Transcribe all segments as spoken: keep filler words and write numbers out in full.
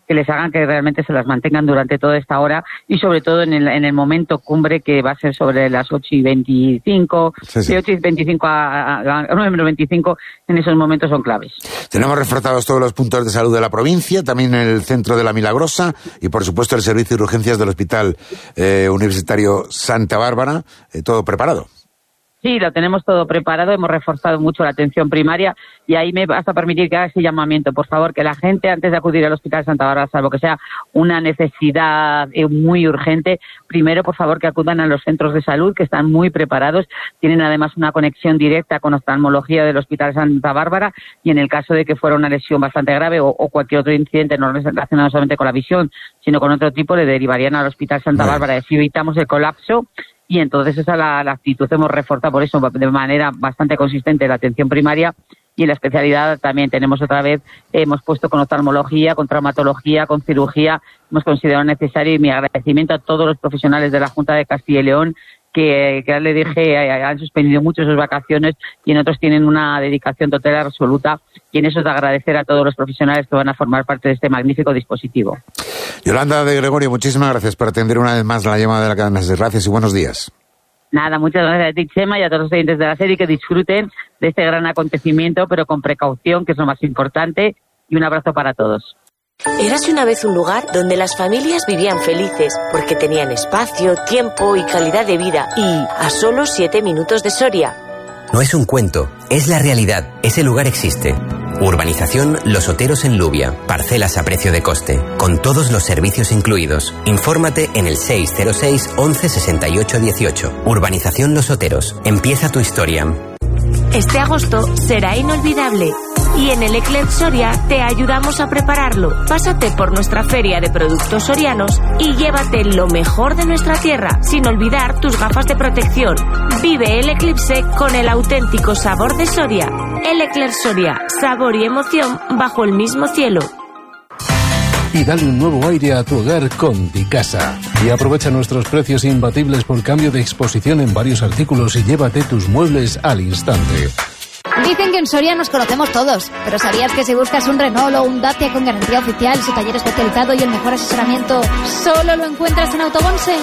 que les hagan que realmente se las mantengan durante toda esta hora y sobre todo en el, en el momento cumbre que va a ser sobre las ocho y veinticinco, sí, sí. De ocho y veinticinco a, a, a nueve menos veinticinco, en esos momentos son claves. Tenemos reforzados todos los puntos de salud de la provincia, también el centro de la Milagrosa y por supuesto el servicio de urgencias del Hospital eh, Universitario Santa Bárbara, eh, todo preparado. Sí, lo tenemos todo preparado, hemos reforzado mucho la atención primaria y ahí me vas a permitir que haga ese llamamiento. Por favor, que la gente antes de acudir al Hospital Santa Bárbara, salvo que sea una necesidad muy urgente, primero, por favor, que acudan a los centros de salud que están muy preparados. Tienen además una conexión directa con oftalmología del Hospital Santa Bárbara y en el caso de que fuera una lesión bastante grave o, o cualquier otro incidente no relacionado solamente con la visión, sino con otro tipo, le derivarían al Hospital Santa Bárbara. Así evitamos el colapso. Y entonces esa es la, la actitud, hemos reforzado por eso de manera bastante consistente la atención primaria y en la especialidad también tenemos otra vez, hemos puesto con oftalmología, con traumatología, con cirugía, hemos considerado necesario y mi agradecimiento a todos los profesionales de la Junta de Castilla y León que, que ya le dije, han suspendido mucho sus vacaciones y en otros tienen una dedicación total y absoluta y en eso es de agradecer a todos los profesionales que van a formar parte de este magnífico dispositivo. Yolanda de Gregorio, muchísimas gracias por atender una vez más la llamada de la cadena. Gracias y buenos días. Nada, muchas gracias a ti, Chema, y a todos los oyentes de la serie que disfruten de este gran acontecimiento, pero con precaución, que es lo más importante, y un abrazo para todos. Érase una vez un lugar donde las familias vivían felices porque tenían espacio, tiempo y calidad de vida y a solo siete minutos de Soria. No es un cuento, es la realidad. Ese lugar existe. Urbanización Los Oteros en Lubia. Parcelas a precio de coste, con todos los servicios incluidos. Infórmate en el seis cero seis, once, sesenta y ocho, dieciocho. Urbanización Los Oteros. Empieza tu historia. Este agosto será inolvidable y en el Eclerc Soria te ayudamos a prepararlo. Pásate por nuestra feria de productos sorianos y llévate lo mejor de nuestra tierra, sin olvidar tus gafas de protección. Vive el eclipse con el auténtico sabor de Soria. El Eclerc Soria, sabor y emoción bajo el mismo cielo. Y dale un nuevo aire a tu hogar con Dicasa. Y aprovecha nuestros precios imbatibles por cambio de exposición en varios artículos y llévate tus muebles al instante. Dicen que en Soria nos conocemos todos, pero ¿sabías que si buscas un Renault o un Dacia con garantía oficial, su taller especializado y el mejor asesoramiento, solo lo encuentras en Autogonse?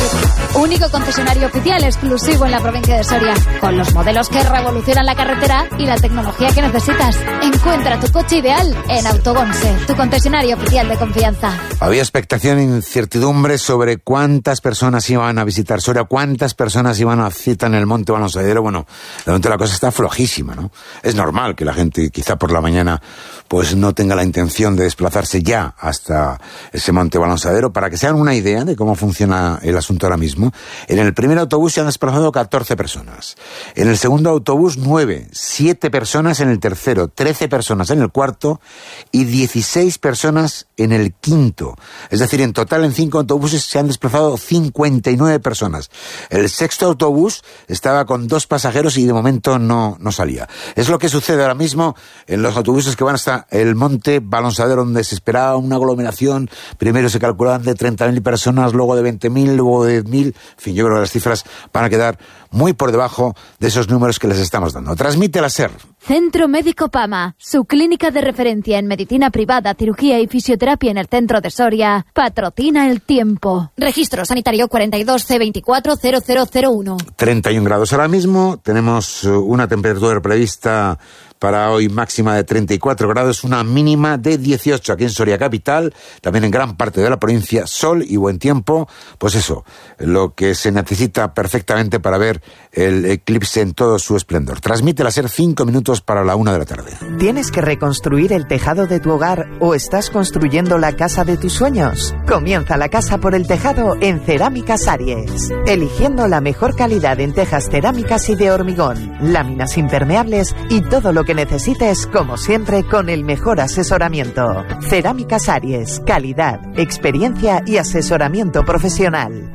Único concesionario oficial exclusivo en la provincia de Soria, con los modelos que revolucionan la carretera y la tecnología que necesitas. Encuentra tu coche ideal en Autogonse, tu concesionario oficial de confianza. Había expectación e incertidumbre sobre cuántas personas iban a visitar Soria, cuántas personas iban a cita en el Monte Balonsadero. Bueno, de momento la cosa está flojísima, ¿no? Es normal que la gente quizá por la mañana pues no tenga la intención de desplazarse ya hasta ese Monte Balonsadero. Para que se hagan una idea de cómo funciona el asunto ahora mismo, en el primer autobús se han desplazado catorce personas, en el segundo autobús nueve, siete personas en el tercero, trece personas en el cuarto y dieciséis personas en el quinto. Es decir, en total en cinco autobuses se han desplazado cincuenta y nueve personas. El sexto autobús estaba con dos pasajeros y de momento no, no salía. Es lo que sucede ahora mismo en los autobuses que van hasta el Monte Balonsadero, donde se esperaba una aglomeración. Primero se calculaban de treinta mil personas, luego de veinte mil, luego de diez mil. En fin, yo creo que las cifras van a quedar muy por debajo de esos números que les estamos dando. Transmite la SER. Centro Médico Pama, su clínica de referencia en medicina privada, cirugía y fisioterapia en el centro de Soria, patrocina el tiempo. Registro sanitario cuarenta y dos C veinticuatro cero cero cero uno. treinta y un grados ahora mismo, tenemos una temperatura prevista para hoy máxima de treinta y cuatro grados, una mínima de dieciocho aquí en Soria capital, también en gran parte de la provincia, sol y buen tiempo, pues eso, lo que se necesita perfectamente para ver el eclipse en todo su esplendor. Transmite la SER cinco minutos para la una de la tarde. ¿Tienes que reconstruir el tejado de tu hogar o estás construyendo la casa de tus sueños? Comienza la casa por el tejado en Cerámicas Aries, eligiendo la mejor calidad en tejas cerámicas y de hormigón, láminas impermeables y todo lo que necesites, como siempre, con el mejor asesoramiento. Cerámicas Aries, calidad, experiencia y asesoramiento profesional.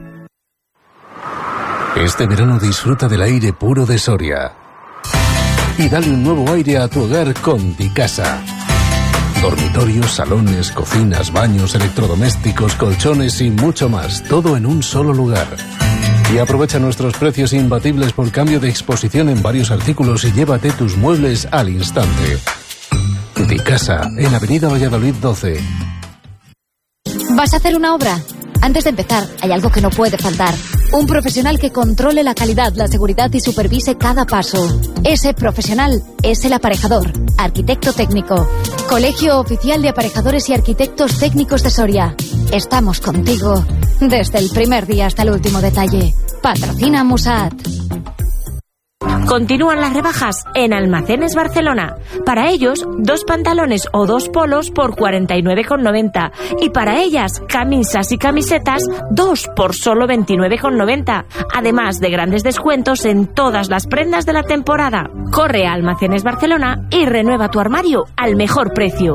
Este verano disfruta del aire puro de Soria. Y dale un nuevo aire a tu hogar con Dicasa. Dormitorios, salones, cocinas, baños, electrodomésticos, colchones y mucho más. Todo en un solo lugar. Y aprovecha nuestros precios imbatibles por cambio de exposición en varios artículos y llévate tus muebles al instante. Dicasa, en Avenida Valladolid doce. ¿Vas a hacer una obra? Antes de empezar, hay algo que no puede faltar. Un profesional que controle la calidad, la seguridad y supervise cada paso. Ese profesional es el aparejador, arquitecto técnico. Colegio Oficial de Aparejadores y Arquitectos Técnicos de Soria. Estamos contigo desde el primer día hasta el último detalle. Patrocina Musat. Continúan las rebajas en Almacenes Barcelona. Para ellos, dos pantalones o dos polos por cuarenta y nueve con noventa. Y para ellas, camisas y camisetas, dos por solo veintinueve con noventa. Además de grandes descuentos en todas las prendas de la temporada. Corre a Almacenes Barcelona y renueva tu armario al mejor precio.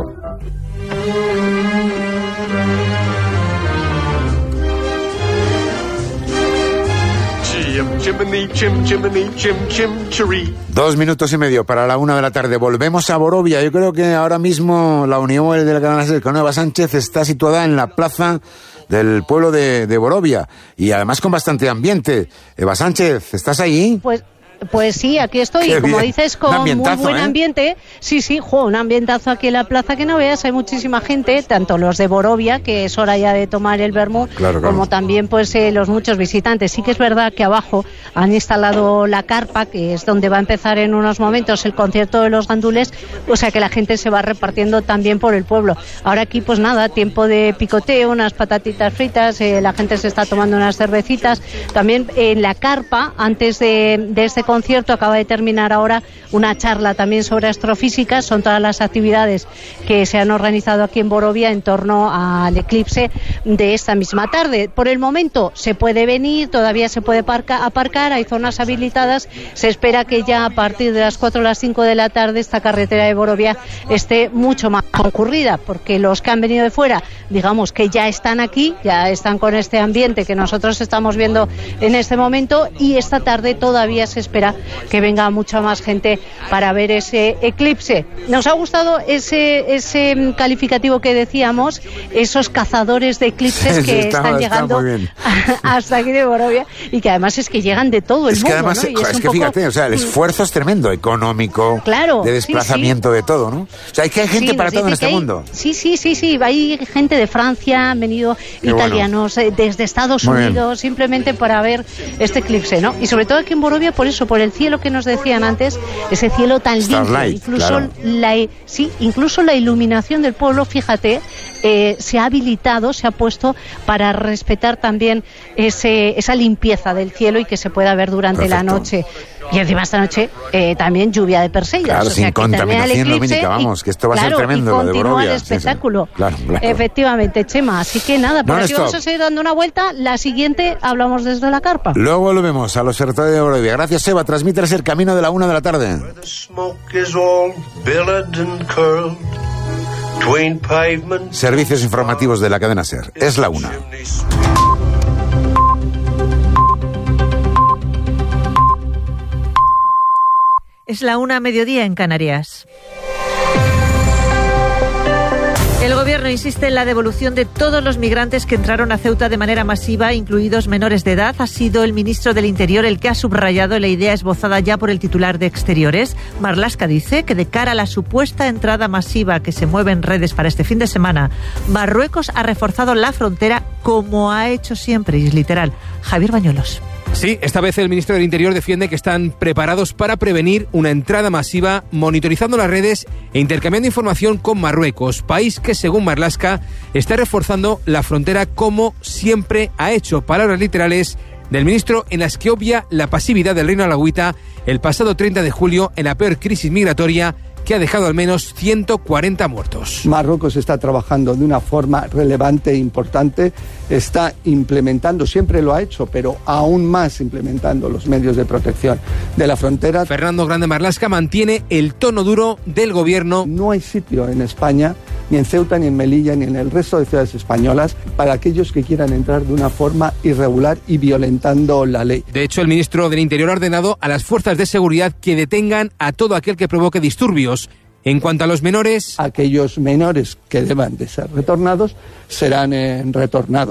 Dos minutos y medio para la una de la tarde. Volvemos a Borovia. Yo creo que ahora mismo la Unión de la Cadena SER con Eva Sánchez está situada en la plaza del pueblo de, de Borovia y además con bastante ambiente. Eva Sánchez, ¿estás ahí? Pues... Pues sí, aquí estoy, Qué como bien. dices, con muy buen ¿eh? ambiente. Sí, sí, jo, un ambientazo aquí en la plaza que no veas, hay muchísima gente, tanto los de Borovia, que es hora ya de tomar el vermú, claro, claro. como también pues eh, los muchos visitantes. Sí que es verdad que abajo han instalado la carpa, que es donde va a empezar en unos momentos el concierto de los gandules, o sea que la gente se va repartiendo también por el pueblo. Ahora aquí pues nada, tiempo de picoteo, unas patatitas fritas, eh, la gente se está tomando unas cervecitas. También en la carpa, antes de, de este concierto, acaba de terminar ahora una charla también sobre astrofísica. Son todas las actividades que se han organizado aquí en Borovia en torno al eclipse de esta misma tarde. Por el momento se puede venir, todavía se puede parca, aparcar, hay zonas habilitadas. Se espera que ya a partir de las cuatro o las cinco de la tarde esta carretera de Borovia esté mucho más concurrida, porque los que han venido de fuera, digamos que ya están aquí, ya están con este ambiente que nosotros estamos viendo en este momento, y esta tarde todavía se espera que venga mucha más gente para ver ese eclipse. Nos ha gustado ese ese calificativo que decíamos, esos cazadores de eclipses que está, están llegando hasta aquí de Borovia, y que además es que llegan de todo el es mundo. Que además, ¿no? Y es, es que poco... fíjate, o sea, el esfuerzo es tremendo, económico, claro, de desplazamiento, sí, sí. de todo, ¿no? O sea, hay que hay gente sí, para todo en este hay, mundo. Sí, sí, sí, sí, hay gente de Francia, han venido Qué italianos, bueno. desde Estados Muy Unidos, bien. simplemente para ver este eclipse, ¿no? Y sobre todo aquí en Borovia, por eso, por el cielo que nos decían antes, ese cielo tan Starlight, limpio, incluso claro. la sí, incluso la iluminación del pueblo, fíjate, eh, se ha habilitado, se ha puesto para respetar también ese esa limpieza del cielo y que se pueda ver durante Perfecto. la noche. Y encima esta noche eh, también lluvia de Perseidas. Claro, o sea, sin contaminación lumínica, vamos, que esto va claro, a ser tremendo. Y continúa de Borovia. el espectáculo. Sí, sí. Claro, claro. Efectivamente, Chema. Así que nada, por aquí vamos a seguir dando una vuelta. La siguiente hablamos desde la carpa. Luego volvemos al Observatorio de Borovia. Gracias, Eva. Transmítese el camino de la una de la tarde. Servicios informativos de la cadena SER. Es la una. Es la una a mediodía en Canarias. El gobierno insiste en la devolución de todos los migrantes que entraron a Ceuta de manera masiva, incluidos menores de edad. Ha sido el ministro del Interior el que ha subrayado la idea esbozada ya por el titular de Exteriores. Marlaska dice que de cara a la supuesta entrada masiva que se mueve en redes para este fin de semana, Marruecos ha reforzado la frontera como ha hecho siempre, y es literal. Javier Bañuelos. Sí, esta vez el ministro del Interior defiende que están preparados para prevenir una entrada masiva, monitorizando las redes e intercambiando información con Marruecos, país que, según Marlaska, está reforzando la frontera como siempre ha hecho. Palabras literales del ministro en las que obvia la pasividad del reino alauita el pasado treinta de julio en la peor crisis migratoria que ha dejado al menos ciento cuarenta muertos. Marruecos está trabajando de una forma relevante e importante, está implementando, siempre lo ha hecho, pero aún más implementando los medios de protección de la frontera. Fernando Grande Marlaska mantiene el tono duro del gobierno. No hay sitio en España, ni en Ceuta, ni en Melilla, ni en el resto de ciudades españolas, para aquellos que quieran entrar de una forma irregular y violentando la ley. De hecho, el ministro del Interior ha ordenado a las fuerzas de seguridad que detengan a todo aquel que provoque disturbios. En cuanto a los menores... Aquellos menores que deban de ser retornados serán eh, retornados.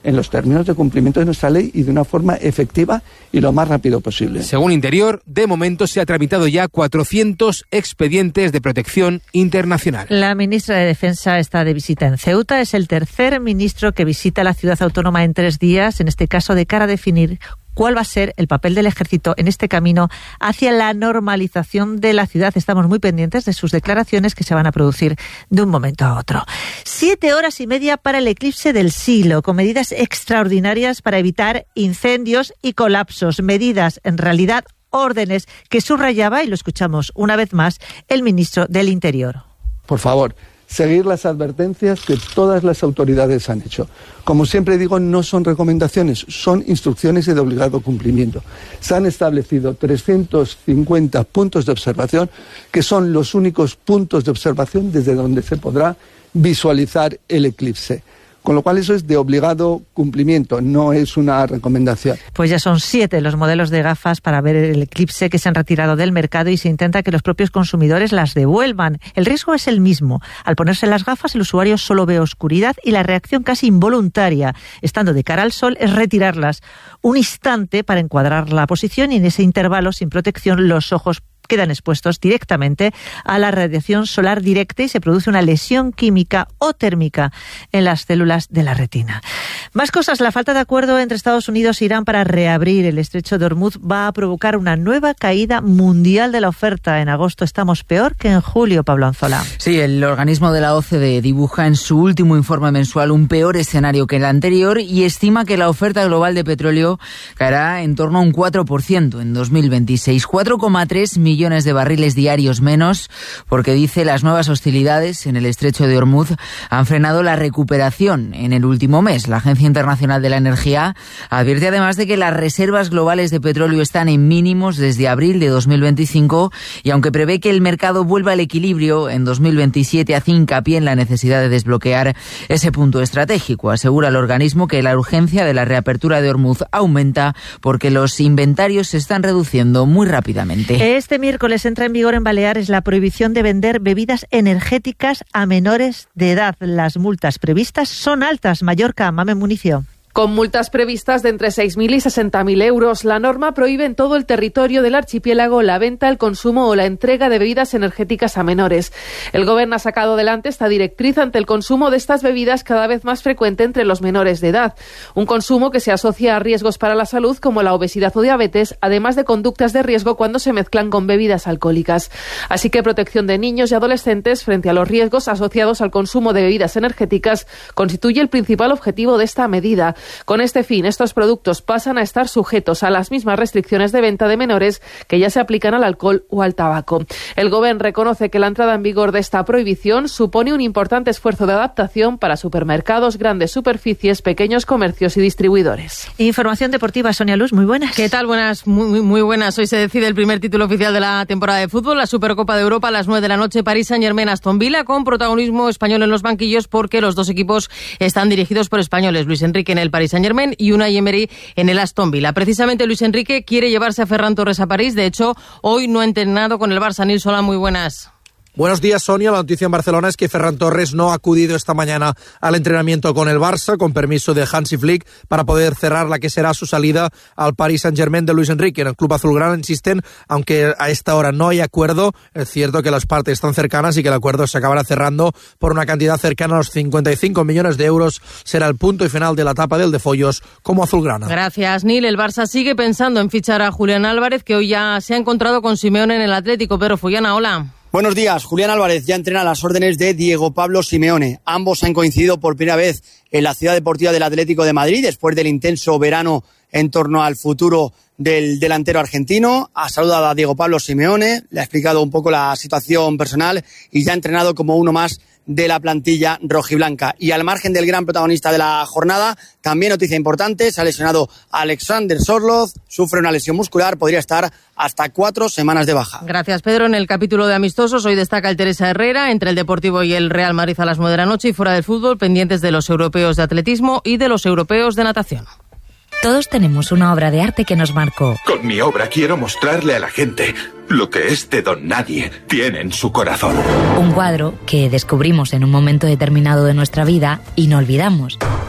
en los términos de cumplimiento de nuestra ley y de una forma efectiva y lo más rápido posible. Según Interior, de momento se ha tramitado ya cuatrocientos expedientes de protección internacional. La ministra de Defensa está de visita en Ceuta. Es el tercer ministro que visita la ciudad autónoma en tres días, en este caso de cara a definir cuál va a ser el papel del ejército en este camino hacia la normalización de la ciudad. Estamos muy pendientes de sus declaraciones que se van a producir de un momento a otro. Siete horas y media para el eclipse del siglo, con medidas extraordinarias para evitar incendios y colapsos. Medidas, en realidad, órdenes que subrayaba, y lo escuchamos una vez más, el ministro del Interior. Por favor, seguir las advertencias que todas las autoridades han hecho. Como siempre digo, no son recomendaciones, son instrucciones de obligado cumplimiento. Se han establecido trescientos cincuenta puntos de observación, que son los únicos puntos de observación desde donde se podrá visualizar el eclipse. Con lo cual eso es de obligado cumplimiento, no es una recomendación. Pues ya son siete los modelos de gafas para ver el eclipse que se han retirado del mercado y se intenta que los propios consumidores las devuelvan. El riesgo es el mismo. Al ponerse las gafas, el usuario solo ve oscuridad y la reacción casi involuntaria, estando de cara al sol, es retirarlas un instante para encuadrar la posición y en ese intervalo, sin protección, los ojos quedan expuestos directamente a la radiación solar directa y se produce una lesión química o térmica en las células de la retina. Más cosas. La falta de acuerdo entre Estados Unidos e Irán para reabrir el estrecho de Hormuz va a provocar una nueva caída mundial de la oferta. En agosto estamos peor que en julio, Pablo Anzola. Sí, el organismo de la O C D E dibuja en su último informe mensual un peor escenario que el anterior y estima que la oferta global de petróleo caerá en torno a un cuatro por ciento en dos mil veintiséis. cuatro coma tres millones de barriles diarios menos, porque dice las nuevas hostilidades en el estrecho de Hormuz han frenado la recuperación en el último mes. La Agencia Internacional de la Energía advierte además de que las reservas globales de petróleo están en mínimos desde abril de dos mil veinticinco y aunque prevé que el mercado vuelva al equilibrio en dos mil veintisiete, hace hincapié en la necesidad de desbloquear ese punto estratégico. Asegura el organismo que la urgencia de la reapertura de Hormuz aumenta porque los inventarios se están reduciendo muy rápidamente. Este miércoles entra en vigor en Baleares la prohibición de vender bebidas energéticas a menores de edad. Las multas previstas son altas. Mallorca, Mamen Municio. Con multas previstas de entre seis mil y sesenta mil euros, la norma prohíbe en todo el territorio del archipiélago la venta, el consumo o la entrega de bebidas energéticas a menores. El Gobierno ha sacado adelante esta directriz ante el consumo de estas bebidas cada vez más frecuente entre los menores de edad. Un consumo que se asocia a riesgos para la salud como la obesidad o diabetes, además de conductas de riesgo cuando se mezclan con bebidas alcohólicas. Así que protección de niños y adolescentes frente a los riesgos asociados al consumo de bebidas energéticas constituye el principal objetivo de esta medida. Con este fin, estos productos pasan a estar sujetos a las mismas restricciones de venta de menores que ya se aplican al alcohol o al tabaco. El Gobierno reconoce que la entrada en vigor de esta prohibición supone un importante esfuerzo de adaptación para supermercados, grandes superficies, pequeños comercios y distribuidores. Información deportiva, Sonia Luz, muy buenas. ¿Qué tal? Buenas, muy, muy buenas. Hoy se decide el primer título oficial de la temporada de fútbol, la Supercopa de Europa a las nueve de la noche, París Saint-Germain-Aston Villa, con protagonismo español en los banquillos porque los dos equipos están dirigidos por españoles. Luis Enrique en el Paris Saint-Germain y Unai Emery en el Aston Villa. Precisamente Luis Enrique quiere llevarse a Ferran Torres a París. De hecho, hoy no ha entrenado con el Barça. Nils, hola, muy buenas. Buenos días, Sonia. La noticia en Barcelona es que Ferran Torres no ha acudido esta mañana al entrenamiento con el Barça, con permiso de Hansi Flick, para poder cerrar la que será su salida al Paris Saint-Germain de Luis Enrique. En el club azulgrana insisten, aunque a esta hora no hay acuerdo, es cierto que las partes están cercanas y que el acuerdo se acabará cerrando por una cantidad cercana a los cincuenta y cinco millones de euros. Será el punto y final de la etapa del de Follos como azulgrana. Gracias, Nil. El Barça sigue pensando en fichar a Julián Álvarez, que hoy ya se ha encontrado con Simeone en el Atlético. Pedro Fullana, hola. Buenos días. Julián Álvarez ya entrena a las órdenes de Diego Pablo Simeone. Ambos han coincidido por primera vez en la ciudad deportiva del Atlético de Madrid después del intenso verano en torno al futuro del delantero argentino. Ha saludado a Diego Pablo Simeone, le ha explicado un poco la situación personal y ya ha entrenado como uno más de la plantilla rojiblanca. Y al margen del gran protagonista de la jornada, también noticia importante, se ha lesionado Alexander Sorloth, sufre una lesión muscular, podría estar hasta cuatro semanas de baja. Gracias, Pedro. En el capítulo de amistosos, hoy destaca el Teresa Herrera, entre el Deportivo y el Real Madrid a las nueve de la noche, y fuera del fútbol, pendientes de los europeos de atletismo y de los europeos de natación. Todos tenemos una obra de arte que nos marcó. Con mi obra quiero mostrarle a la gente lo que este don nadie tiene en su corazón. Un cuadro que descubrimos en un momento determinado de nuestra vida y no olvidamos.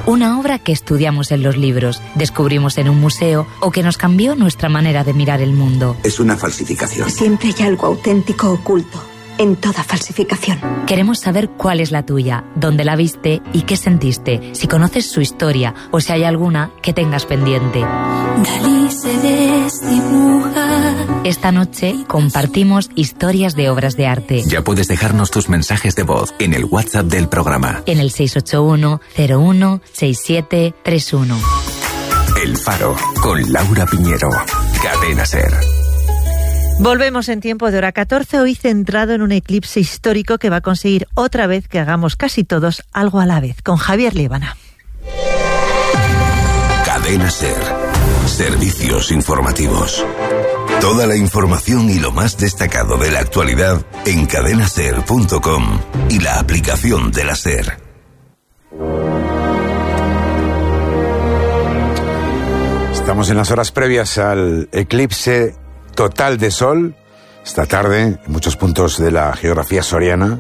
Una obra que estudiamos en los libros, descubrimos en un museo o que nos cambió nuestra manera de mirar el mundo. Es una falsificación. Siempre hay algo auténtico oculto en toda falsificación. Queremos saber cuál es la tuya, dónde la viste y qué sentiste, si conoces su historia o si hay alguna que tengas pendiente. Dalí se desdibuja. Esta noche compartimos historias de obras de arte. Ya puedes dejarnos tus mensajes de voz en el WhatsApp del programa. En el seis ocho uno, cero uno, seis siete tres uno. El Faro, con Laura Piñero. Cadena SER. Volvemos en tiempo de hora catorce, hoy centrado en un eclipse histórico que va a conseguir otra vez que hagamos casi todos algo a la vez, con Javier Líbana. Cadena SER. Servicios informativos. Toda la información y lo más destacado de la actualidad en cadena ser punto com y la aplicación de la SER. Estamos en las horas previas al eclipse total de sol. Esta tarde, en muchos puntos de la geografía soriana,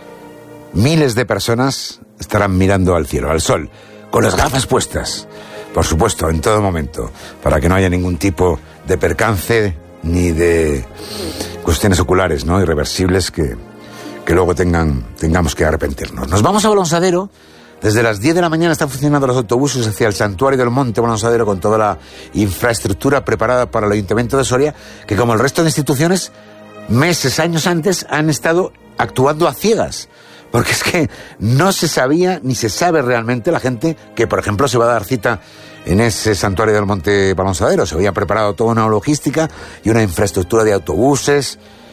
miles de personas estarán mirando al cielo, al sol, con las gafas puestas, por supuesto, en todo momento, para que no haya ningún tipo de percance ni de cuestiones oculares, ¿no?, irreversibles que, que luego tengan, tengamos que arrepentirnos. Nos vamos a Bolonsadero. Desde las diez de la mañana están funcionando los autobuses hacia el santuario del Monte Bolonsadero con toda la infraestructura preparada para el Ayuntamiento de Soria, que como el resto de instituciones, meses, años antes, han estado actuando a ciegas. Porque es que no se sabía ni se sabe realmente la gente que, por ejemplo, se va a dar cita en ese santuario del Monte Bolonsadero. Se había preparado toda una logística y una infraestructura de autobuses,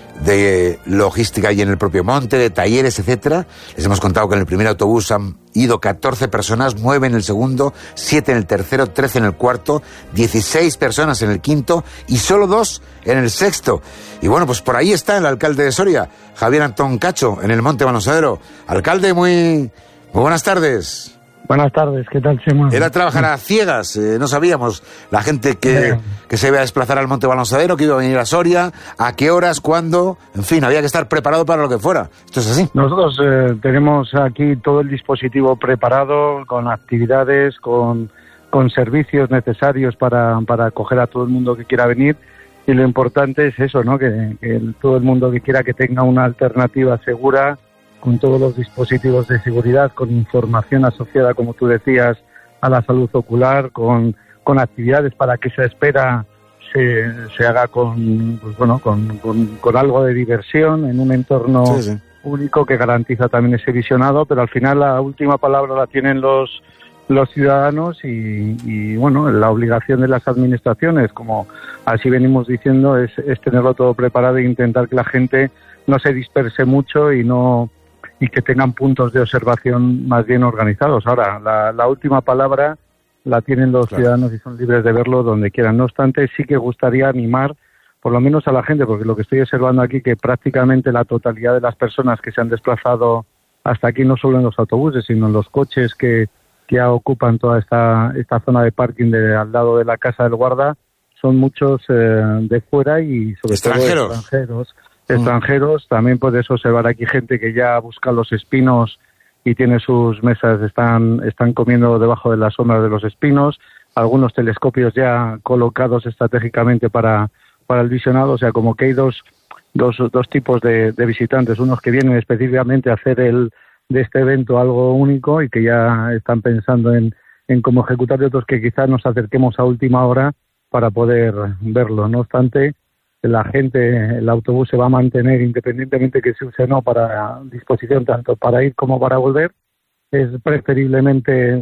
de logística ahí en el propio monte, de talleres, etcétera. Les hemos contado que en el primer autobús han ido catorce personas, nueve en el segundo, siete en el tercero, trece en el cuarto, dieciséis personas en el quinto y solo dos en el sexto. Y bueno, pues por ahí está el alcalde de Soria, Javier Antón Cacho, en el Monte Bolonsadero. Alcalde, muy, muy buenas tardes. Buenas tardes, ¿qué tal, Chema? Era trabajar a ciegas, eh, no sabíamos la gente que, que se iba a desplazar al Monte Bolonsadero, que iba a venir a Soria, a qué horas, cuándo, en fin, había que estar preparado para lo que fuera. ¿Esto es así? Nosotros eh, tenemos aquí todo el dispositivo preparado, con actividades, con, con servicios necesarios para, para acoger a todo el mundo que quiera venir, y lo importante es eso, ¿no?, que, que el, todo el mundo que quiera que tenga una alternativa segura, con todos los dispositivos de seguridad, con información asociada, como tú decías, a la salud ocular, con, con actividades para que se espera se, se haga con, pues bueno, con, con, con algo de diversión en un entorno sí, sí. único que garantiza también ese visionado, pero al final la última palabra la tienen los los ciudadanos y, y bueno, la obligación de las administraciones, como así venimos diciendo, es, es tenerlo todo preparado e intentar que la gente no se disperse mucho y no y que tengan puntos de observación más bien organizados. Ahora, la, la última palabra la tienen los claro. ciudadanos y son libres de verlo donde quieran. No obstante, sí que gustaría animar, por lo menos a la gente, porque lo que estoy observando aquí, que prácticamente la totalidad de las personas que se han desplazado hasta aquí, no solo en los autobuses, sino en los coches que, que ya ocupan toda esta, esta zona de parking de, al lado de la Casa del Guarda, son muchos eh, de fuera y sobre ¿Extranjeros? todo extranjeros. extranjeros, también puedes observar aquí gente que ya busca los espinos y tiene sus mesas, están están comiendo debajo de las sombras de los espinos, algunos telescopios ya colocados estratégicamente para, para el visionado, o sea, como que hay dos, dos, dos tipos de, de visitantes, unos que vienen específicamente a hacer el de este evento algo único y que ya están pensando en, en cómo ejecutar, y otros que quizás nos acerquemos a última hora para poder verlo. No obstante, la gente, el autobús se va a mantener independientemente que se use o no para disposición tanto para ir como para volver. Es preferiblemente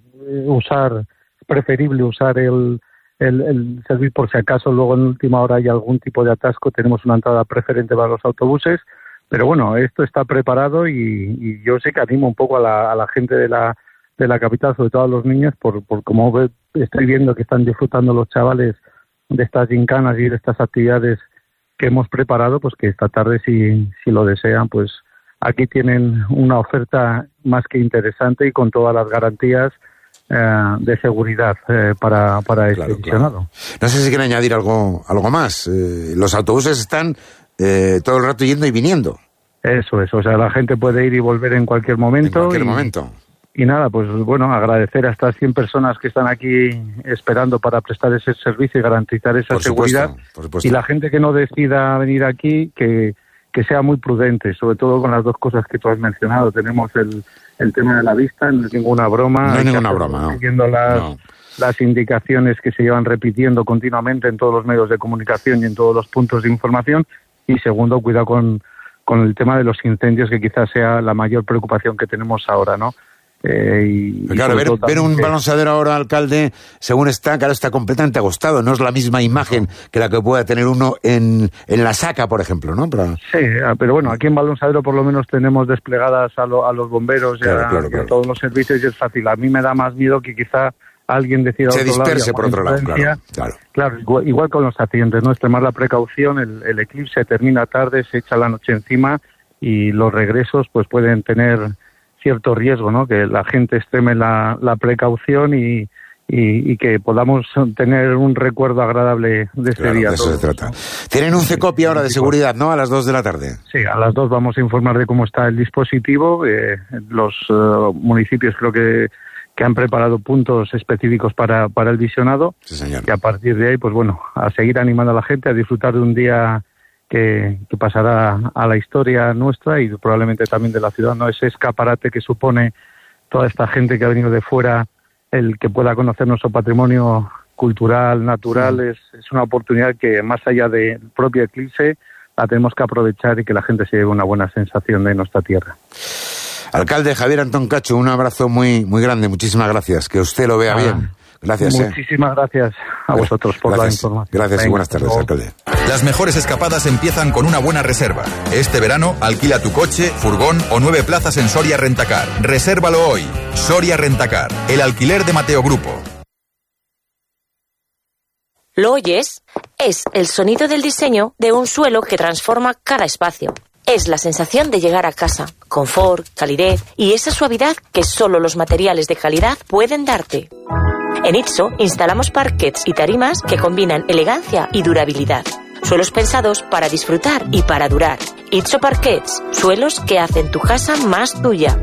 usar, preferible usar el, el, el servir por si acaso luego en última hora hay algún tipo de atasco, tenemos una entrada preferente para los autobuses, pero bueno, esto está preparado y, y yo sé que animo un poco a la, a la gente de la de la capital, sobre todo a los niños, por, por como ve, estoy viendo que están disfrutando los chavales de estas gincanas y de estas actividades que hemos preparado, pues que esta tarde, si, si lo desean, pues aquí tienen una oferta más que interesante y con todas las garantías eh, de seguridad eh, para, para este claro, visionado. Claro. No sé si quieren añadir algo, algo más. Eh, los autobuses están eh, todo el rato yendo y viniendo. Eso es, o sea, la gente puede ir y volver en cualquier momento. En cualquier y, momento. y nada, pues bueno, agradecer a estas cien personas que están aquí esperando para prestar ese servicio y garantizar esa por seguridad. Supuesto, por supuesto. Y la gente que no decida venir aquí, que, que sea muy prudente, sobre todo con las dos cosas que tú has mencionado. Tenemos el, el tema de la vista, no es ninguna broma. No es ninguna broma, no. Siguiendo las, no. las indicaciones que se llevan repitiendo continuamente en todos los medios de comunicación y en todos los puntos de información. Y segundo, cuidado con, con el tema de los incendios, que quizás sea la mayor preocupación que tenemos ahora, ¿no? Eh, y, claro, y ver, ver un que... balonsadero ahora, alcalde, según está, claro, está completamente agostado. No es la misma imagen que la que pueda tener uno en, en la Saca, por ejemplo, ¿no? Pero... Sí, pero bueno, aquí en Balonsadero por lo menos tenemos desplegadas a, lo, a los bomberos claro, y, a, claro, y claro. a todos los servicios, y es fácil. A mí me da más miedo que quizá alguien decida se otro disperse lado, por otro lado, claro. Claro, claro igual, igual con los accidentes, ¿no? Extremar la precaución, el, el eclipse termina tarde, se echa la noche encima y los regresos pues pueden tener cierto riesgo, ¿no? Que la gente extreme la, la precaución y, y, y que podamos tener un recuerdo agradable de este claro, día. De eso se trata. Tienen un CECOPI ahora de seguridad, ¿no? A las dos de la tarde. Sí, a las dos vamos a informar de cómo está el dispositivo. Eh, los uh, municipios creo que, que han preparado puntos específicos para, para el visionado. Sí, señor. Y a partir de ahí, pues bueno, a seguir animando a la gente a disfrutar de un día Que, que pasará a la historia nuestra y probablemente también de la ciudad, ¿no? Ese escaparate que supone toda esta gente que ha venido de fuera, el que pueda conocer nuestro patrimonio cultural, natural, sí. es, es una oportunidad que más allá del propio eclipse la tenemos que aprovechar y que la gente se lleve una buena sensación de nuestra tierra. Alcalde Javier Antón Cacho, un abrazo muy, muy grande, muchísimas gracias, que usted lo vea ah. bien. Gracias. Muchísimas eh. gracias a vosotros por gracias. la información. Gracias Venga, y buenas tardes, alcalde. Las mejores escapadas empiezan con una buena reserva. Este verano, alquila tu coche, furgón o nueve plazas en Soria Rentacar. Resérvalo hoy. Soria Rentacar, el alquiler de Mateo Grupo. ¿Lo oyes? Es el sonido del diseño de un suelo que transforma cada espacio. Es la sensación de llegar a casa, confort, calidez y esa suavidad que solo los materiales de calidad pueden darte. En Itso instalamos parquets y tarimas que combinan elegancia y durabilidad. Suelos pensados para disfrutar y para durar. Itso Parquets, suelos que hacen tu casa más tuya.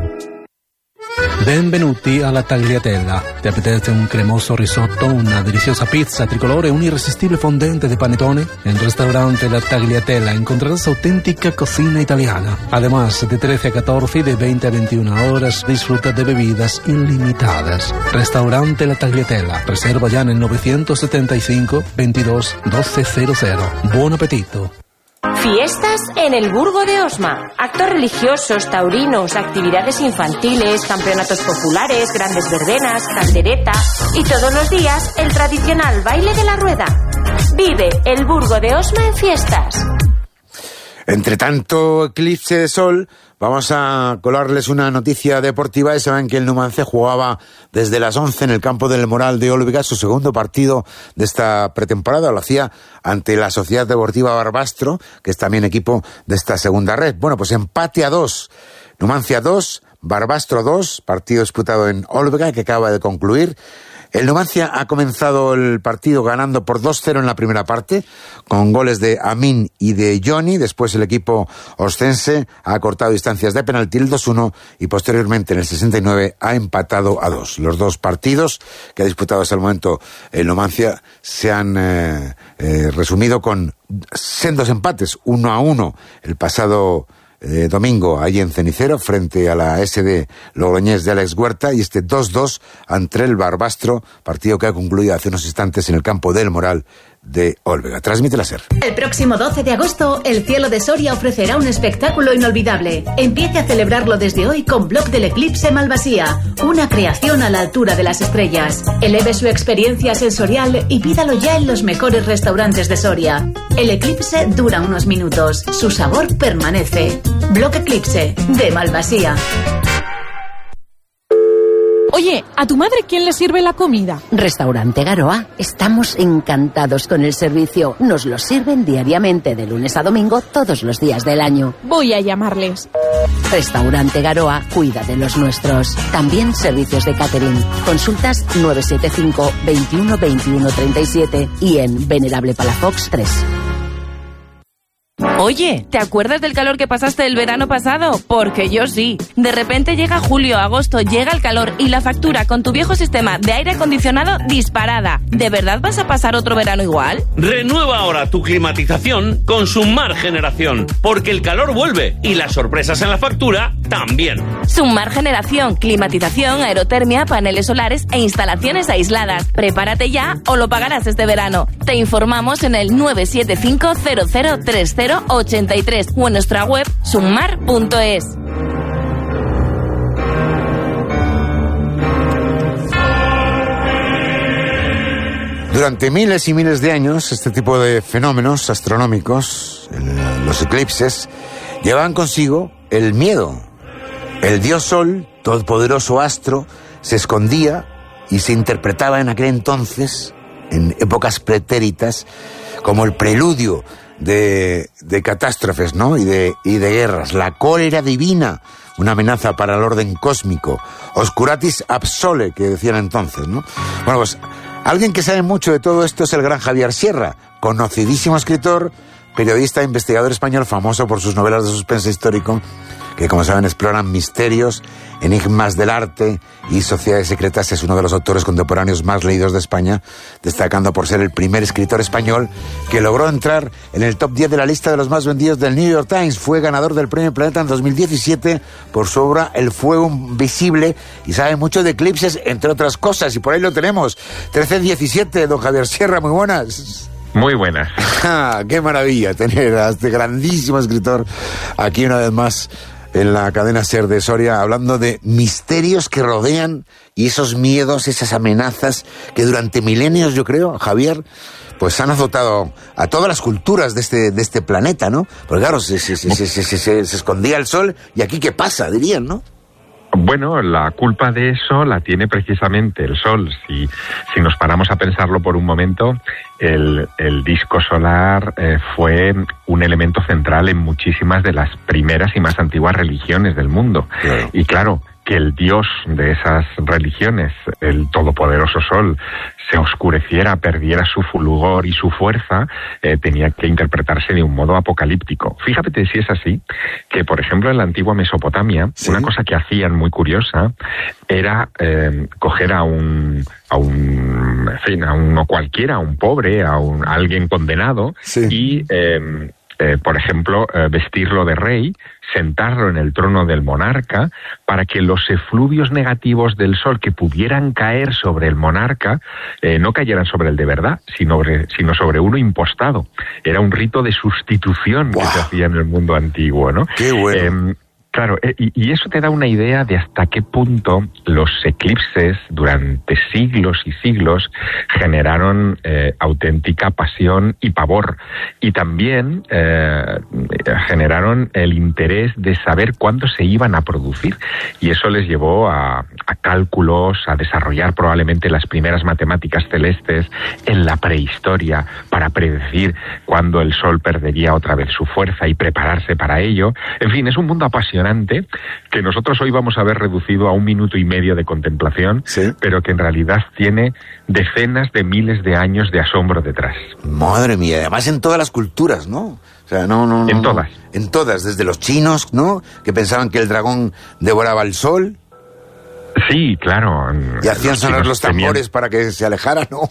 Benvenuti alla Tagliatella. Ti apetece un cremoso risotto, una deliciosa pizza tricolore, un irresistible fondente de panetone? En restaurante La Tagliatella encontrarás auténtica cocina italiana. Además, de trece a catorce y de veinte a veintiuna horas, disfruta de bebidas ilimitadas. Restaurante La Tagliatella. Reserva ya en el novecientos setenta y cinco, veintidós, doce cero cero. Buon appetito. Fiestas en el Burgo de Osma. Actos religiosos, taurinos, actividades infantiles, campeonatos populares, grandes verbenas, caldereta y todos los días el tradicional baile de la rueda. Vive el Burgo de Osma en fiestas. Entre tanto eclipse de sol, vamos a colarles una noticia deportiva. Y saben que el Numancia jugaba desde las once en el campo del Moral de Olvega su segundo partido de esta pretemporada. Lo hacía ante la Sociedad Deportiva Barbastro, que es también equipo de esta segunda red. Bueno, pues empate a dos. Numancia dos, Barbastro dos, partido disputado en Olvega que acaba de concluir. El Numancia ha comenzado el partido ganando por dos cero en la primera parte, con goles de Amin y de Johnny. Después el equipo oscense ha acortado distancias de penalti el dos uno y posteriormente en el sesenta y nueve ha empatado a dos. Los dos partidos que ha disputado hasta el momento el Numancia se han eh, eh, resumido con sendos empates, uno a uno el pasado Eh, domingo allí en Cenicero frente a la S D Logroñés de Alex Huerta, y este dos dos ante el Barbastro, partido que ha concluido hace unos instantes en el campo del Moral de Olvega. Transmite la SER. El próximo doce de agosto, el cielo de Soria ofrecerá un espectáculo inolvidable. Empiece a celebrarlo desde hoy con Bloc del Eclipse Malvasía, una creación a la altura de las estrellas. Eleve su experiencia sensorial y pídalo ya en los mejores restaurantes de Soria. El eclipse dura unos minutos, su sabor permanece. Bloc Eclipse, de Malvasía. Oye, ¿a tu madre quién le sirve la comida? Restaurante Garoa. Estamos encantados con el servicio. Nos lo sirven diariamente de lunes a domingo todos los días del año. Voy a llamarles. Restaurante Garoa cuida de los nuestros. También servicios de catering. Consultas nueve siete cinco, veintiuno, veintiuno, treinta y siete y en Venerable Palafox tres. Hoy Oye, ¿te acuerdas del calor que pasaste el verano pasado? Porque yo sí. De repente llega julio, agosto, llega el calor y la factura con tu viejo sistema de aire acondicionado disparada. ¿De verdad vas a pasar otro verano igual? Renueva ahora tu climatización con Sunmar Generación, porque el calor vuelve y las sorpresas en la factura también. Sunmar Generación, climatización, aerotermia, paneles solares e instalaciones aisladas. Prepárate ya o lo pagarás este verano. Te informamos en el nueve siete cinco cero cero tres cero ocho tres o en nuestra web sunmar punto es. Durante miles y miles de años, este tipo de fenómenos astronómicos, los eclipses, llevaban consigo el miedo. El dios Sol, todopoderoso astro, se escondía y se interpretaba en aquel entonces, en épocas pretéritas, como el preludio de, de catástrofes, ¿no? Y de, y de guerras. La cólera divina, una amenaza para el orden cósmico. Oscuratis absole, que decían entonces, ¿no? Bueno, pues alguien que sabe mucho de todo esto es el gran Javier Sierra, conocidísimo escritor, periodista e investigador español, famoso por sus novelas de suspense histórico, que como saben exploran misterios, enigmas del arte y sociedades secretas. Es uno de los autores contemporáneos más leídos de España, destacando por ser el primer escritor español que logró entrar en el top diez de la lista de los más vendidos del New York Times. Fue ganador del Premio Planeta en dos mil diecisiete por su obra El fuego visible y sabe mucho de eclipses, entre otras cosas, y por ahí lo tenemos. trece diecisiete, don Javier Sierra, muy buenas. Muy buenas. Ah, qué maravilla tener a este grandísimo escritor aquí una vez más en la cadena SER de Soria, hablando de misterios que rodean y esos miedos, esas amenazas que durante milenios, yo creo, Javier, pues han azotado a todas las culturas de este, de este planeta, ¿no? Porque claro, se, se, se, se, se, se, se, se escondía el sol y aquí ¿qué pasa? Dirían, ¿no? Bueno, la culpa de eso la tiene precisamente el Sol. Si, si nos paramos a pensarlo por un momento, el, el disco solar eh, fue un elemento central en muchísimas de las primeras y más antiguas religiones del mundo. Claro. Y claro, que el dios de esas religiones, el todopoderoso Sol, se oscureciera, perdiera su fulgor y su fuerza, eh, tenía que interpretarse de un modo apocalíptico. Fíjate si es así, que por ejemplo en la antigua Mesopotamia, ¿sí? Una cosa que hacían muy curiosa era eh, coger a un, a un, en fin, a uno cualquiera, a un pobre, a, un, a alguien condenado, sí. y... Eh, Eh, por ejemplo, eh, vestirlo de rey, sentarlo en el trono del monarca, para que los efluvios negativos del sol que pudieran caer sobre el monarca eh, no cayeran sobre el de verdad, sino sobre, sino sobre uno impostado. Era un rito de sustitución wow. que se hacía en el mundo antiguo, ¿no? Qué bueno. Eh, Claro, y, y eso te da una idea de hasta qué punto los eclipses durante siglos y siglos generaron eh, auténtica pasión y pavor. Y también eh, generaron el interés de saber cuándo se iban a producir. Y eso les llevó a, a cálculos, a desarrollar probablemente las primeras matemáticas celestes en la prehistoria para predecir cuándo el Sol perdería otra vez su fuerza y prepararse para ello. En fin, es un mundo apasionante que nosotros hoy vamos a ver reducido a un minuto y medio de contemplación, ¿sí? Pero que en realidad tiene decenas de miles de años de asombro detrás. Madre mía, además en todas las culturas, ¿no? O sea, no, no, no. En todas. En todas, desde los chinos, ¿no? Que pensaban que el dragón devoraba el sol. Sí, claro. Y hacían sonar los tambores tenían... para que se alejara, ¿no?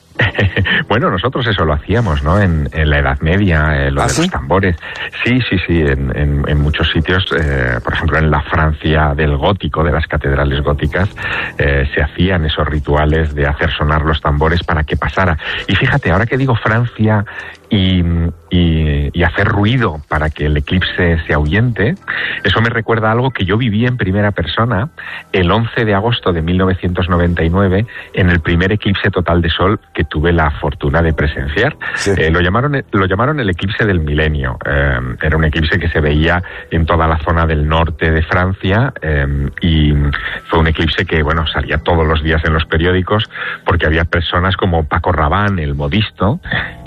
Bueno, nosotros eso lo hacíamos, ¿no? En, en la Edad Media, eh, lo ¿Ah, de sí? los tambores. Sí, sí, sí, en, en, en muchos sitios, eh, por ejemplo, en la Francia del gótico, de las catedrales góticas, eh, se hacían esos rituales de hacer sonar los tambores para que pasara. Y fíjate, ahora que digo Francia y, y, y hacer ruido para que el eclipse se ahuyente, eso me recuerda algo que yo viví en primera persona el once de agosto de mil novecientos noventa y nueve, en el primer eclipse total de sol que tuve la fortuna de presenciar. Sí. Eh, lo llamaron lo llamaron el eclipse del milenio. Eh, era un eclipse que se veía en toda la zona del norte de Francia eh, y fue un eclipse que, bueno, salía todos los días en los periódicos porque había personas como Paco Rabanne, el modisto,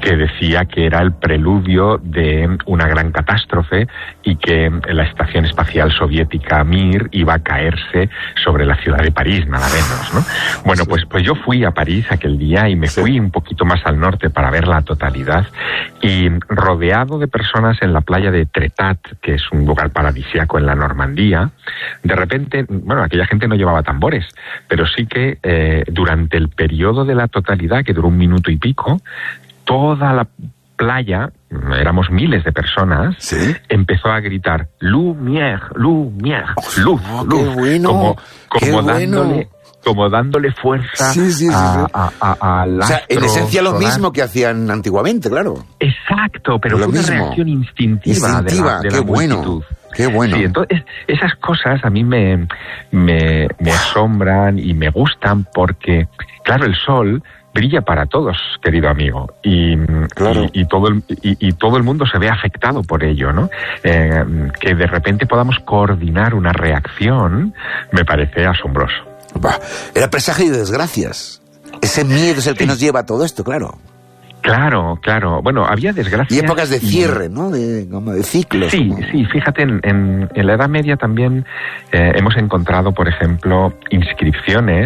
que decía que era el preludio de una gran catástrofe y que la estación espacial soviética Mir iba a caerse sobre la ciudad de París, nada menos, ¿no? Bueno, pues, pues yo fui a París aquel día y me fui un poquito más al norte para ver la totalidad, y rodeado de personas en la playa de Tretat, que es un lugar paradisíaco en la Normandía, de repente, bueno, aquella gente no llevaba tambores, pero sí que eh, durante el periodo de la totalidad, que duró un minuto y pico, toda la playa, éramos miles de personas, ¿sí?, empezó a gritar Lumière, Lumière, luz, oh, luz, qué bueno, como, qué como bueno. dándole como dándole fuerza sí, sí, sí, a, sí. a, a, al o sea, astro en esencia lo solar. mismo que hacían antiguamente, claro. Exacto, pero lo fue mismo. una reacción instintiva, instintiva de la, de qué la bueno. multitud. Qué bueno. Sí, entonces esas cosas a mí me, me, me asombran y me gustan porque, claro, el sol brilla para todos, querido amigo, y, claro. y, y, todo, el, y, y todo el mundo se ve afectado por ello, ¿no? Eh, que de repente podamos coordinar una reacción me parece asombroso. Bah, era presagio de desgracias. Ese miedo es el que sí. nos lleva a todo esto, claro. Claro, claro. Bueno, había desgracias. Y épocas de cierre, y... ¿no? De, como de ciclos. Sí, como... sí. Fíjate, en, en, en la Edad Media también eh, hemos encontrado, por ejemplo, inscripciones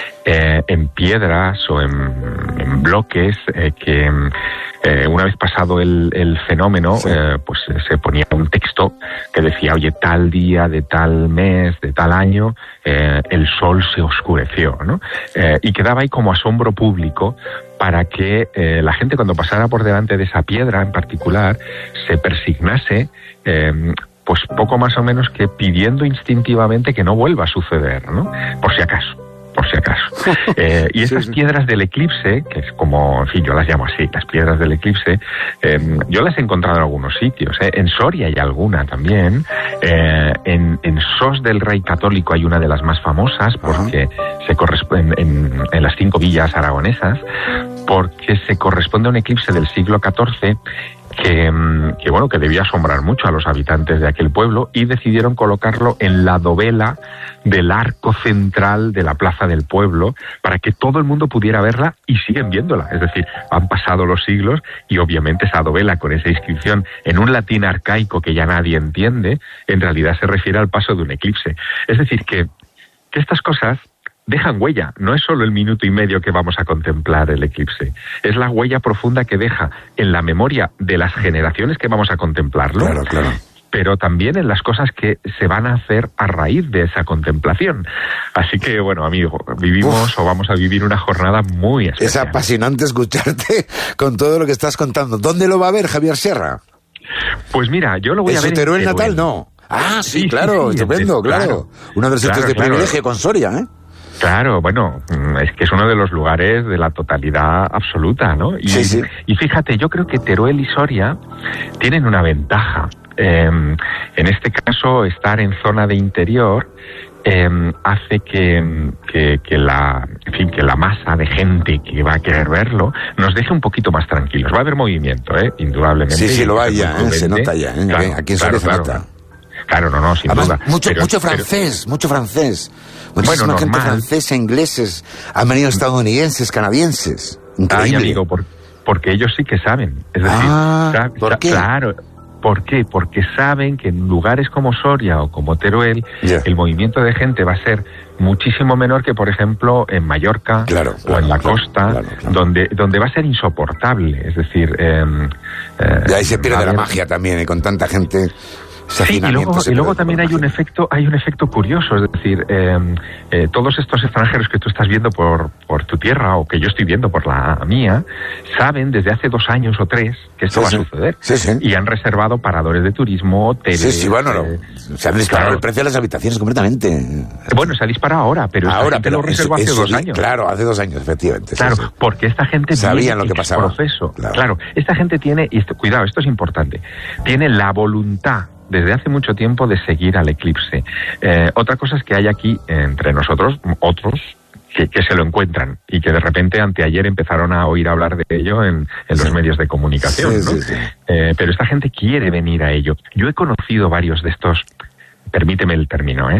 eh, en piedras o en, en bloques eh, que eh, una vez pasado el, el fenómeno, sí. eh, pues eh, se ponía un texto que decía, oye, tal día, de tal mes, de tal año, eh, el sol se oscureció, ¿no? Eh, y quedaba ahí como asombro público para que eh, la gente cuando pasara por delante de esa piedra en particular se persignase, eh, pues poco más o menos que pidiendo instintivamente que no vuelva a suceder, ¿no? Por si acaso, por si acaso. Eh, y esas sí, sí. piedras del eclipse, que es como, en fin, yo las llamo así, las piedras del eclipse, eh, yo las he encontrado en algunos sitios, ¿eh? En Soria hay alguna también, eh, en, en Sos del Rey Católico hay una de las más famosas porque uh-huh. se corresponde en, en las cinco villas aragonesas, porque se corresponde a un eclipse del siglo catorce que, que, bueno, que debía asombrar mucho a los habitantes de aquel pueblo, y decidieron colocarlo en la dovela del arco central de la plaza del pueblo para que todo el mundo pudiera verla, y siguen viéndola. Es decir, han pasado los siglos y obviamente esa dovela con esa inscripción en un latín arcaico que ya nadie entiende, en realidad se refiere al paso de un eclipse. Es decir, que, que estas cosas dejan huella. No es solo el minuto y medio que vamos a contemplar el eclipse, es la huella profunda que deja en la memoria de las generaciones que vamos a contemplarlo, claro, claro. pero también en las cosas que se van a hacer a raíz de esa contemplación. Así que, bueno, amigo, vivimos Uf. o vamos a vivir una jornada muy especial. Es apasionante escucharte con todo lo que estás contando. ¿Dónde lo va a ver Javier Sierra? Pues mira, yo lo voy ¿En a ver en su Teruel natal? No. Ah, sí, sí claro, sí, sí, estupendo, claro. claro. Uno de los sitios claro, de claro. privilegio con Soria, ¿eh? Claro, bueno, es que es uno de los lugares de la totalidad absoluta, ¿no? Y, sí, sí. y fíjate, yo creo que Teruel y Soria tienen una ventaja. Eh, en este caso, estar en zona de interior eh, hace que, que, que, la, en fin, que la masa de gente que va a querer verlo nos deje un poquito más tranquilos. Va a haber movimiento, ¿eh? Indudablemente. Sí, sí, lo hay ya, ¿eh? Se nota ya, ¿eh? Claro, aquí en claro, Soria claro. se nota. Claro, no, no, sin Además, duda. Mucho, pero, mucho francés, pero... mucho francés. Muchísima bueno, gente francesa, ingleses, han venido estadounidenses, canadienses. Increíble. Ay, amigo, por, porque ellos sí que saben. Es decir, ah, saben, ¿por qué? Claro. ¿Por qué? Porque saben que en lugares como Soria o como Teruel, yeah. el movimiento de gente va a ser muchísimo menor que, por ejemplo, en Mallorca claro, o claro, en la claro, costa, claro, claro. donde donde va a ser insoportable. Es decir... Eh, eh, y ahí se pierde la magia también, y con tanta gente... Sí, y luego, y luego también hay un efecto, hay un efecto curioso, es decir, eh, eh, todos estos extranjeros que tú estás viendo por, por tu tierra o que yo estoy viendo por la mía, saben desde hace dos años o tres que esto sí, va sí. a suceder. Sí, sí. Y han reservado paradores de turismo, hoteles... Sí, sí, bueno, eh, no. se han disparado claro. el precio de las habitaciones completamente. Bueno, se ha disparado ahora, pero ahora, esta gente pero lo reservó eso, hace eso, dos años. Claro, hace dos años, efectivamente. Claro, sí, sí. porque esta gente sabían lo que pasaba. Proceso. Claro. claro, esta gente tiene, y esto, cuidado, esto es importante, tiene la voluntad desde hace mucho tiempo de seguir al eclipse. Eh, otra cosa es que hay aquí entre nosotros otros que, que se lo encuentran y que de repente anteayer empezaron a oír hablar de ello en, en sí. los medios de comunicación, sí, ¿no? Sí, sí. Eh, pero esta gente quiere venir a ello. Yo he conocido varios de estos, permíteme el término, ¿eh?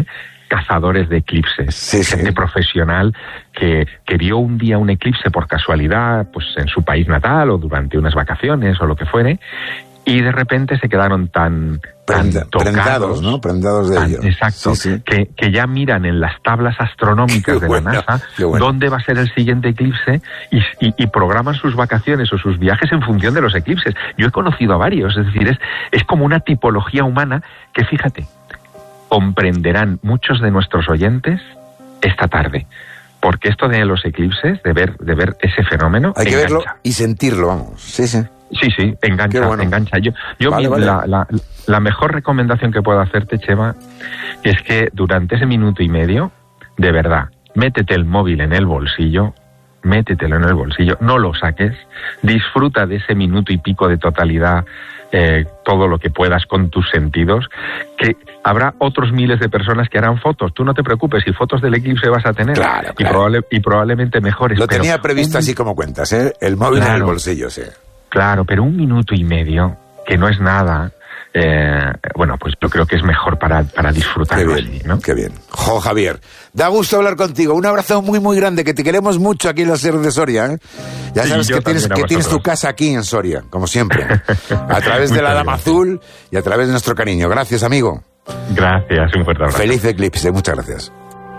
cazadores de eclipses, sí, gente sí. profesional que, que vio un día un eclipse por casualidad, pues en su país natal o durante unas vacaciones o lo que fuere, y de repente se quedaron tan, tan Prenda, tocados, prendados, ¿no? Prendados de tan, ello. Exacto, Sí, sí. Que, que ya miran en las tablas astronómicas Qué de bueno, la NASA qué bueno. dónde va a ser el siguiente eclipse y, y, y programan sus vacaciones o sus viajes en función de los eclipses. Yo he conocido a varios, es decir, es, es como una tipología humana que, fíjate, comprenderán muchos de nuestros oyentes esta tarde. Porque esto de los eclipses, de ver, de ver ese fenómeno, hay que engancha. verlo y sentirlo, vamos. Sí, sí. Sí, sí, engancha, bueno. engancha. Yo, yo vale, mi, vale. La, la, la mejor recomendación que puedo hacerte, Chema, es que durante ese minuto y medio, de verdad, métete el móvil en el bolsillo, métetelo en el bolsillo, no lo saques, disfruta de ese minuto y pico de totalidad, eh, todo lo que puedas con tus sentidos, que habrá otros miles de personas que harán fotos. Tú no te preocupes, si fotos del eclipse vas a tener, claro, claro. Y, probable, y probablemente mejores. Lo pero tenía previsto un... así como cuentas, ¿eh? El móvil claro, en el bolsillo, sí. Claro, pero un minuto y medio, que no es nada, eh, bueno, pues yo creo que es mejor para, para disfrutarlo. Qué bien, así, ¿no? Qué bien. Jo, Javier, da gusto hablar contigo. Un abrazo muy, muy grande, que te queremos mucho aquí en la SER de Soria, ¿eh? Ya sabes sí, que, tienes, que tienes tu casa aquí en Soria, como siempre. A través de la Dama Azul y a través de nuestro cariño. Gracias, amigo. Gracias, un fuerte abrazo. Feliz eclipse, muchas gracias.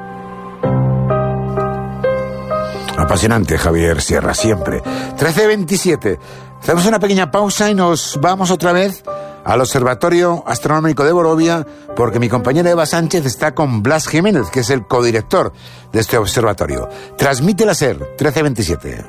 Apasionante, Javier Sierra, siempre. trece veintisiete. Hacemos una pequeña pausa y nos vamos otra vez al Observatorio Astronómico de Borovia, porque mi compañera Eva Sánchez está con Blas Jiménez, que es el codirector de este observatorio. Transmite la SER, trece veintisiete.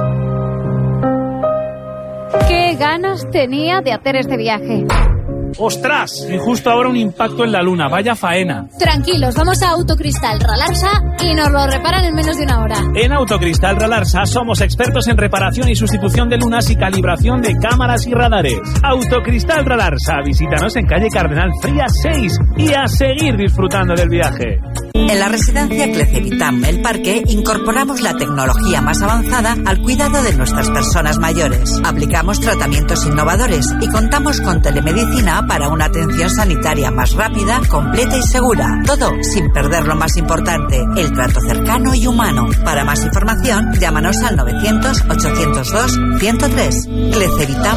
Qué ganas tenía de hacer este viaje. ¡Ostras! Y justo ahora un impacto en la luna. Vaya faena. Tranquilos, vamos a Autocristal Ralarsa y nos lo reparan en menos de una hora. En Autocristal Ralarsa somos expertos en reparación y sustitución de lunas y calibración de cámaras y radares. Autocristal Ralarsa. Visítanos en calle Cardenal Frías seis y a seguir disfrutando del viaje. En la residencia Clecevitam El Parque incorporamos la tecnología más avanzada al cuidado de nuestras personas mayores. Aplicamos tratamientos innovadores y contamos con telemedicina para una atención sanitaria más rápida, completa y segura. Todo sin perder lo más importante, el trato cercano y humano. Para más información, llámanos al novecientos, ochocientos dos, ciento tres. Clecevitam